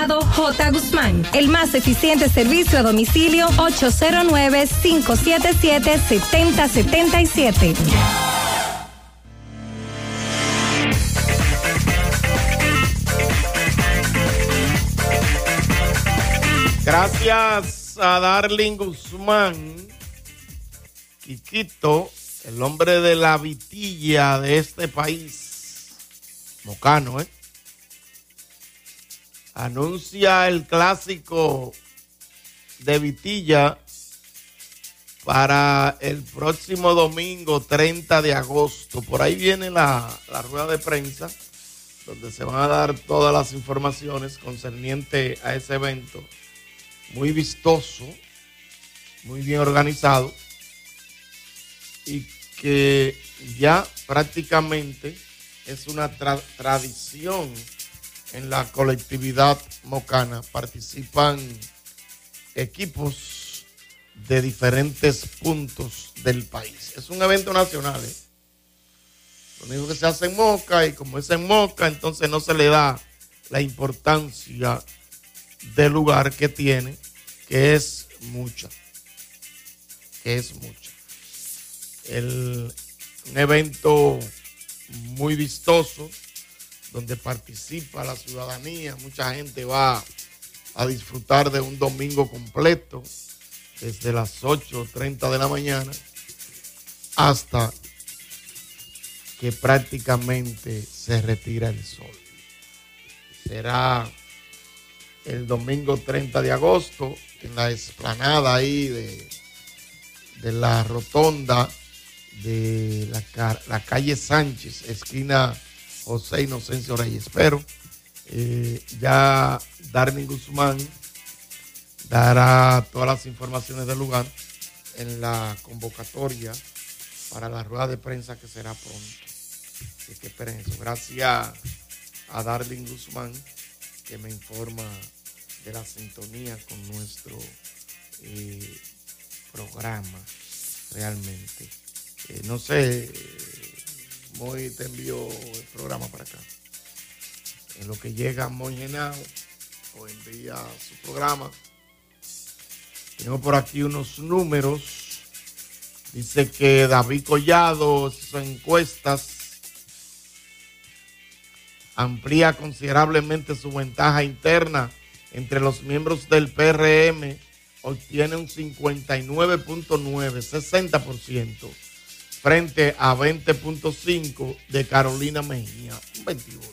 Supermercado J. Guzmán. El más eficiente servicio a domicilio 809-577-7077. Gracias a Darling Guzmán, Quiquito, el hombre de la vitilla de este país, mocano, anuncia el clásico de Vitilla para el próximo domingo 30 de agosto. Por ahí viene la rueda de prensa donde se van a dar todas las informaciones concernientes a ese evento. Muy vistoso, muy bien organizado y que ya prácticamente es una tradición en la colectividad mocana. Participan equipos de diferentes puntos del país. Es un evento nacional, Lo único que se hace en Moca, y como es en Moca, entonces no se le da la importancia del lugar que tiene, que es mucha. Un evento muy vistoso, donde participa la ciudadanía. Mucha gente va a disfrutar de un domingo completo, desde las 8:30 de la mañana hasta que prácticamente se retira el sol. Será el domingo 30 de agosto en la explanada ahí de la rotonda de la calle Sánchez, esquina José Inocencio Reyes. Pero ya Darling Guzmán dará todas las informaciones del lugar en la convocatoria para la rueda de prensa que será pronto. Así que esperen eso. Gracias a Darling Guzmán, que me informa de la sintonía con nuestro programa. Realmente no sé, Moy te envió el programa para acá. En lo que llega Moy Genao o envía su programa, tengo por aquí unos números. Dice que David Collado, sus encuestas, amplía considerablemente su ventaja interna entre los miembros del PRM, obtiene un 59.9, 60%, frente a 20.5 de Carolina Mejía, un 21.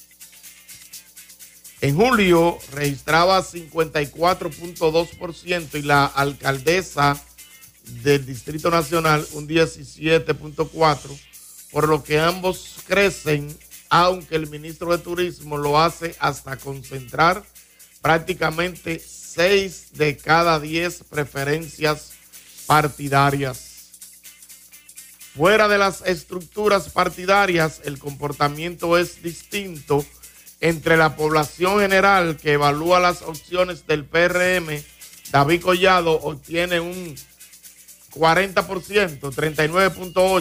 En julio registraba 54.2% y la alcaldesa del Distrito Nacional un 17.4%, por lo que ambos crecen, aunque el ministro de Turismo lo hace hasta concentrar prácticamente 6 de cada 10 preferencias partidarias. Fuera de las estructuras partidarias, el comportamiento es distinto entre la población general que evalúa las opciones del PRM. David Collado obtiene un 40%, 39.8%.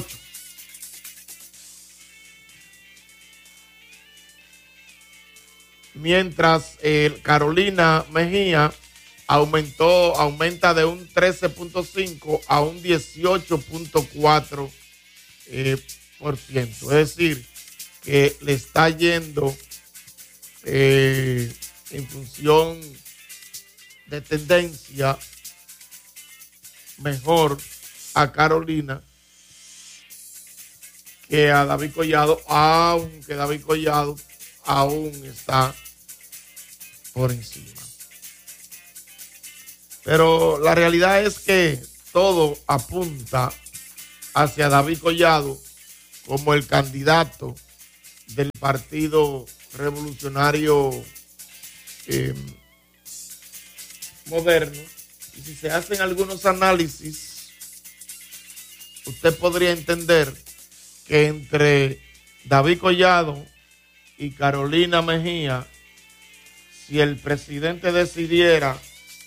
Mientras Carolina Mejía aumenta de un 13.5 a un 18.4%. Es decir, que le está yendo en función de tendencia mejor a Carolina que a David Collado, aunque David Collado aún está por encima. Pero la realidad es que todo apunta hacia David Collado como el candidato del Partido Revolucionario Moderno. Y si se hacen algunos análisis, usted podría entender que entre David Collado y Carolina Mejía, si el presidente decidiera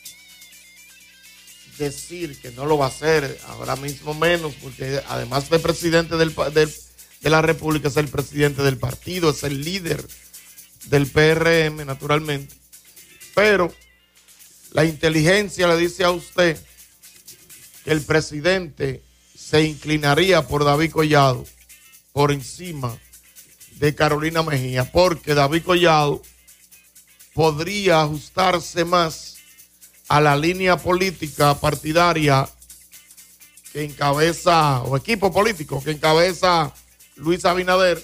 decir que no lo va a hacer, ahora mismo menos, porque además de presidente de la República, es el presidente del partido, es el líder del PRM, naturalmente. pero la inteligencia le dice a usted que el presidente se inclinaría por David Collado por encima de Carolina Mejía, porque David Collado podría ajustarse más a la línea política partidaria que encabeza, o equipo político que encabeza Luis Abinader,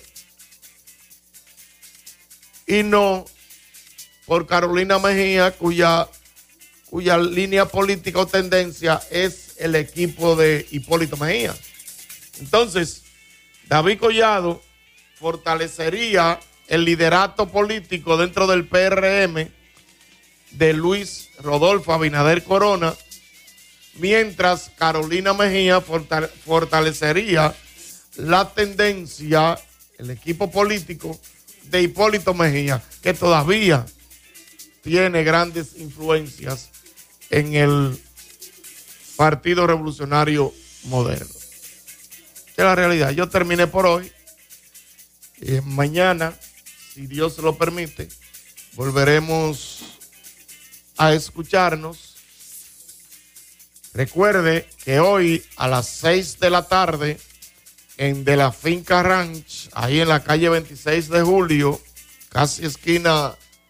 y no por Carolina Mejía, cuya línea política o tendencia es el equipo de Hipólito Mejía. Entonces, David Collado fortalecería el liderato político dentro del PRM de Luis Rodolfo Abinader Corona, mientras Carolina Mejía fortalecería la tendencia, el equipo político de Hipólito Mejía, que todavía tiene grandes influencias en el Partido Revolucionario Moderno. Esta es la realidad. Yo terminé por hoy. Mañana, si Dios lo permite, volveremos a escucharnos. Recuerde que hoy a las 6 de la tarde en De la Finca Ranch, ahí en la calle 26 de julio, casi esquina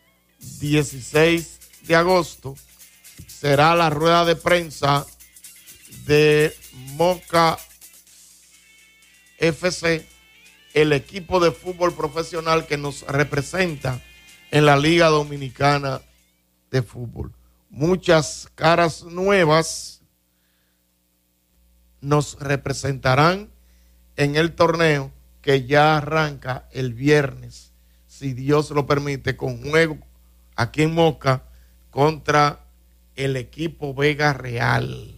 16 de agosto, será la rueda de prensa de Moca FC, el equipo de fútbol profesional que nos representa en la Liga Dominicana de Fútbol. Muchas caras nuevas nos representarán en el torneo que ya arranca el viernes, si Dios lo permite, con juego aquí en Moca contra el equipo Vega Real.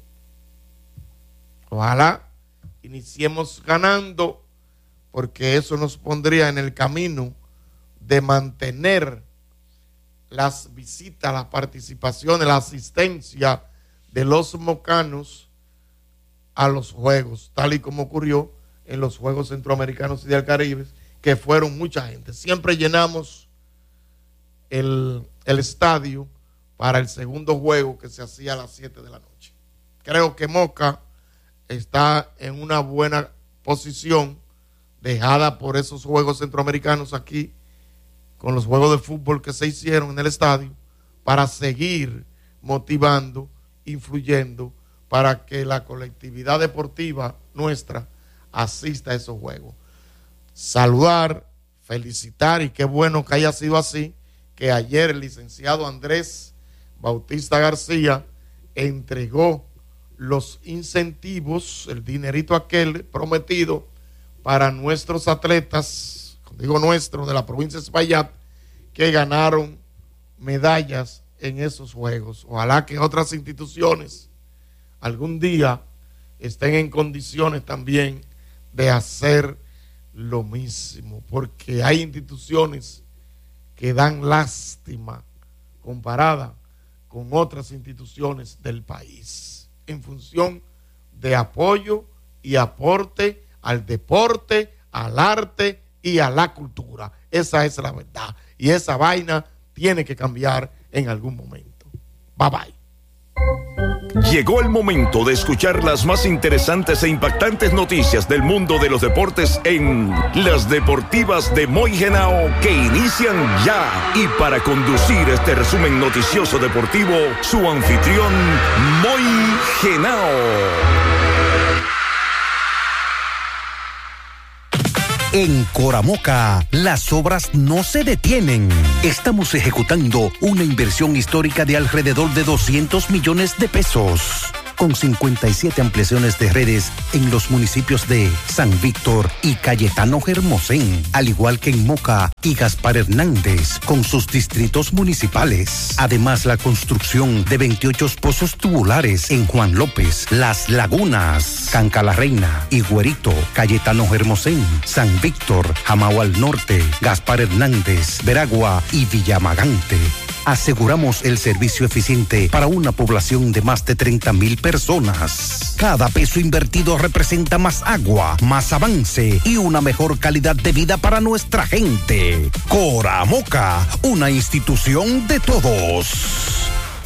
Ojalá iniciemos ganando, porque eso nos pondría en el camino de mantener las visitas, las participaciones, la asistencia de los mocanos a los juegos, tal y como ocurrió en los Juegos Centroamericanos y del Caribe, que fueron mucha gente. Siempre llenamos el estadio para el segundo juego, que se hacía a las 7 de la noche. Creo que Moca está en una buena posición, dejada por esos Juegos Centroamericanos aquí, con los juegos de fútbol que se hicieron en el estadio, para seguir motivando, influyendo, para que la colectividad deportiva nuestra asista a esos juegos. Saludar, felicitar, y qué bueno que haya sido así, que ayer el licenciado Andrés Bautista García entregó los incentivos, el dinerito aquel prometido para nuestros atletas, digo nuestro, de la provincia de Espaillat, que ganaron medallas en esos juegos. Ojalá que otras instituciones algún día estén en condiciones también de hacer lo mismo, porque hay instituciones que dan lástima comparada con otras instituciones del país, en función de apoyo y aporte al deporte, al arte y a la cultura. Esa es la verdad, y esa vaina tiene que cambiar en algún momento. Bye bye. Llegó el momento de escuchar las más interesantes e impactantes noticias del mundo de los deportes en Las Deportivas de Moy Henao, que inician ya. Y para conducir este resumen noticioso deportivo, su anfitrión, Moy Henao. En Coramoca, las obras no se detienen. Estamos ejecutando una inversión histórica de alrededor de 200 millones de pesos, con 57 ampliaciones de redes en los municipios de San Víctor y Cayetano Hermosén, al igual que en Moca y Gaspar Hernández, con sus distritos municipales. Además, la construcción de 28 pozos tubulares en Juan López, Las Lagunas, Canca la Reina, Higuerito, Cayetano Hermosén, San Víctor, Jamao al Norte, Gaspar Hernández, Veragua y Villamagante. aseguramos el servicio eficiente para una población de más de 30,000 personas. Cada peso invertido representa más agua, más avance y una mejor calidad de vida para nuestra gente. Cora Moca, una institución de todos.